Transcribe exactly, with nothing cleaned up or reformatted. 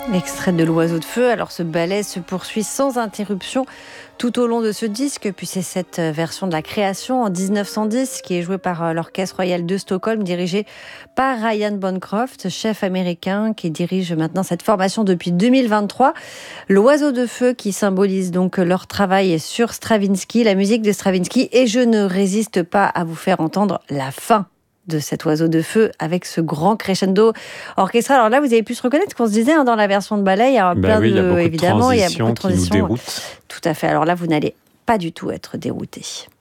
L'extrait de l'Oiseau de feu. Alors ce ballet se poursuit sans interruption tout au long de ce disque, puis c'est cette version de la création en dix-neuf cent dix qui est jouée par l'Orchestre Royal de Stockholm, dirigé par Ryan Bancroft, chef américain qui dirige maintenant cette formation depuis deux mille vingt-trois. L'Oiseau de feu qui symbolise donc leur travail sur Stravinsky, la musique de Stravinsky, et je ne résiste pas à vous faire entendre la fin de cet Oiseau de feu avec ce grand crescendo orchestral. Alors là, vous avez pu se reconnaître ce qu'on se disait hein, dans la version de ballet. Il y a bah plein oui, de, il y a beaucoup évidemment, de il y a beaucoup de transitions qui nous transitions. déroutent. Tout à fait. Alors là, vous n'allez pas du tout être dérouté.